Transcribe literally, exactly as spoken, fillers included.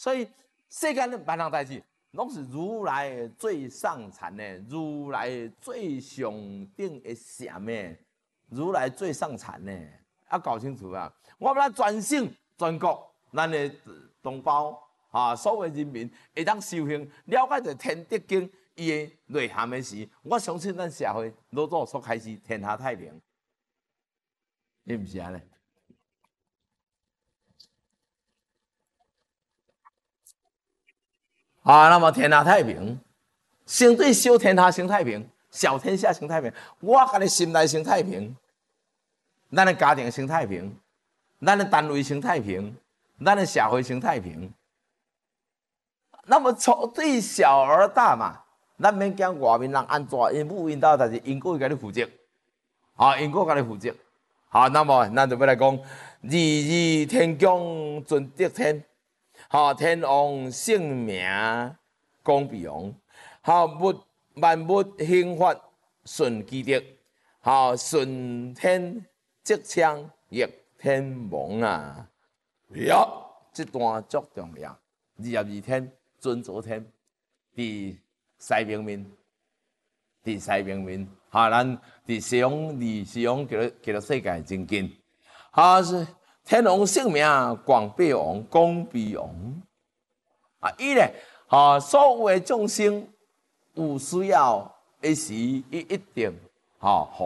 所以世间的万样代志，拢是如来最上禅的，如来最上顶的禅的，如来最上禅的，要搞清楚啊！我们全省全国，咱的同胞啊，所有人民会当修行，了解着《天德经》伊的内涵的时，我相信咱社会老早所开始天下太平，你唔是安尼？啊，那么天下太平，相对小天下行太平，小天下行太平。我家己心内行太平，咱的家庭行太平，咱的单位行太平，咱的社会行太平。那么从对小而大嘛，咱免讲外面人安怎，因母因兜，但是因果家己负责，啊，因果家己负责。好，那么咱就要来讲，日日天公尊德天。好，天王圣名讲必王，好物万物兴发顺其德，好顺天即枪逆天王啊！呀，这段足重要。二十二天尊昨天，伫西明面，伫西明面，哈，咱伫西洋离西洋叫做叫做世界真近，哈是。天王圣名广必王，广必王啊！伊咧，啊，所有的众生有需要的时，伊一定，哈、啊，